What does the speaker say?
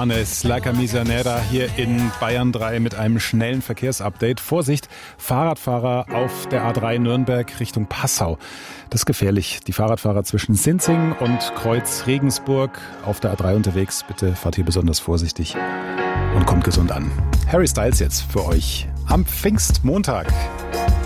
Johannes La Camisanera hier in Bayern 3 mit einem schnellen Verkehrsupdate. Vorsicht, Fahrradfahrer auf der A3 Nürnberg Richtung Passau. Das ist gefährlich. Die Fahrradfahrer zwischen Sinzing und Kreuz Regensburg auf der A3 unterwegs. Bitte fahrt hier besonders vorsichtig und kommt gesund an. Harry Styles jetzt für euch am Pfingstmontag.